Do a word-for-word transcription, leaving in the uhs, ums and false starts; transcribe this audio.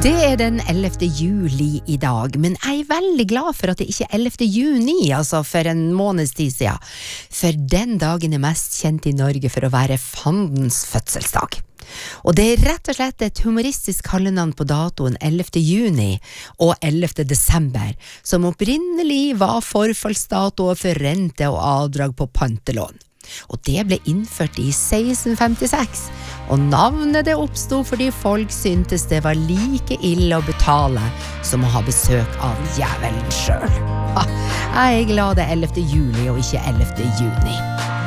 Det er den ellevte juli i dag, men jeg er veldig glad for at det ikke er ellevte juni, altså for en måneds tid siden. For den dagen er mest kjent i Norge for å være fandens fødselsdag. Og det er rett og slett et humoristisk kallenavn på datoen ellevte juni og ellevte desember, som opprinnelig var forfallsdatoer for rente og avdrag på pantelån. Og det ble innført i seksten femtiseks, og navnet det oppstod fordi folk syntes det var like ille å betale som å ha besøk av djevelen selv. Ha, jeg er glad det er ellevte juli og ikke ellevte juni.